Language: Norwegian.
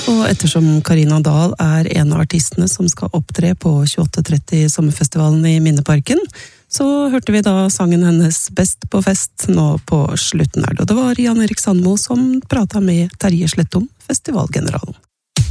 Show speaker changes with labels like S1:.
S1: Og ettersom Karina Dahl en av artistene som skal opptre på 2830 Sommerfestivalen i Minneparken, så hørte vi da sangen hennes Best på fest nå på slutten her. Og det var Jan Erik Sandmo som pratet med Terje Slettom, festivalgeneralen.